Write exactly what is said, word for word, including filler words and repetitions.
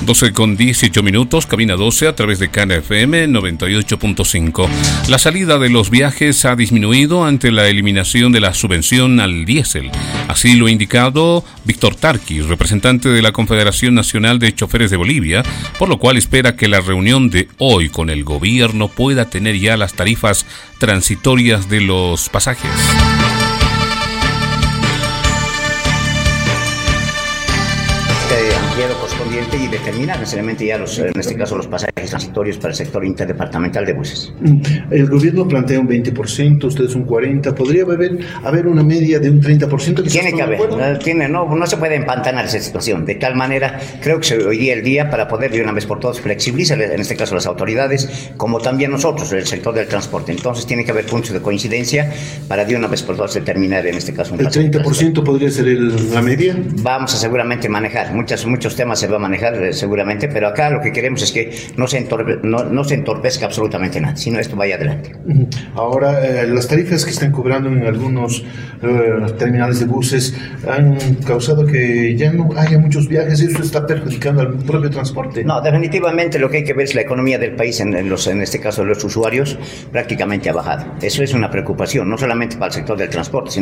doce con dieciocho minutos, cabina doce a través de Cana F M noventa y ocho punto cinco. La salida de los viajes ha disminuido ante la eliminación de la subvención al diésel. Así lo ha indicado Víctor Tarqui, representante de la Confederación Nacional de Choferes de Bolivia, por lo cual espera que la reunión de hoy con el gobierno pueda tener ya las tarifas transitorias de los pasajes. Correspondiente y determinar necesariamente ya los, en este caso los pasajes transitorios para el sector interdepartamental de buses. El gobierno plantea un veinte por ciento, ustedes un cuarenta por ciento, ¿podría haber, haber una media de un treinta por ciento? Tiene que haber, no, tiene, no, no se puede empantanar esa situación, de tal manera, creo que hoy día el día para poder de una vez por todas flexibilizar, en este caso las autoridades, como también nosotros, el sector del transporte. Entonces tiene que haber puntos de coincidencia para de una vez por todas determinar en este caso un ¿El treinta por ciento podría ser el, la media? Vamos a seguramente manejar, muchas, muchos temas se va a manejar seguramente, pero acá lo que queremos es que no se, entorpe, no, no se entorpezca absolutamente nada, sino esto vaya adelante. Ahora, eh, las tarifas que están cobrando en algunos eh, terminales de buses han causado que ya no haya muchos viajes y eso está perjudicando al propio transporte. No, definitivamente lo que hay que ver es la economía del país, en, en, los, en este caso de los usuarios, prácticamente ha bajado. Eso es una preocupación, no solamente para el sector del transporte, sino